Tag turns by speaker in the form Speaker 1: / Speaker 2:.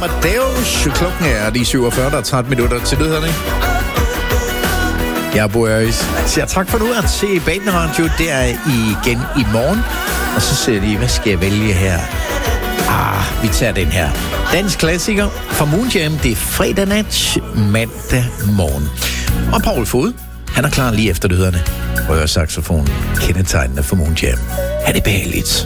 Speaker 1: Amadeus. Klokken er lige 47, der er 13 minutter til nyhederne. Jeg er Bo Øris. Så tak for nu at se Baden Radio. Det er igen i morgen. Og så ser jeg lige, hvad skal jeg vælge her? Vi tager den her. Dansk klassiker fra Moon Jam. Det er fredag nat, mandag morgen. Og Paul Fod, han er klar lige efter nyhederne. Rører saxofonen, kendetegnende for Moon Jam. Ha' det behageligt.